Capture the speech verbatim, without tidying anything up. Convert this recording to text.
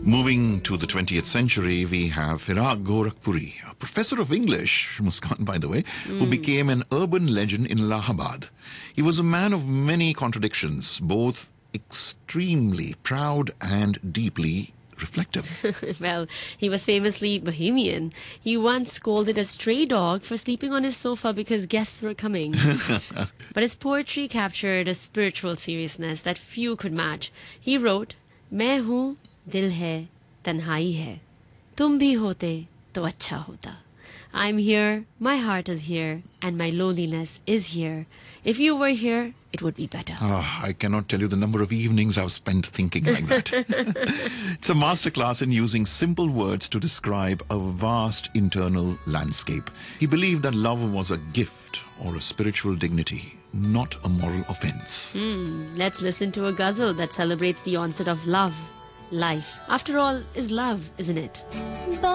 Moving to the twentieth century, we have Firaq Gorakhpuri, a professor of English, Muskan by the way, mm. who became an urban legend in Allahabad. He was a man of many contradictions, both extremely proud and deeply reflective. Well, he was famously bohemian. He once scolded a stray dog for sleeping on his sofa because guests were coming. But his poetry captured a spiritual seriousness that few could match. He wrote, "Main hoon, dil hai, tanhai hai. Tum bhi hote, to acha hota. I'm here, my heart is here, and my loneliness is here. If you were here, it would be better." Oh, I cannot tell you the number of evenings I've spent thinking like that. It's a masterclass in using simple words to describe a vast internal landscape. He believed that love was a gift or a spiritual dignity, not a moral offense. Mm, let's listen to a ghazal that celebrates the onset of love. Life, after all, is love, isn't it?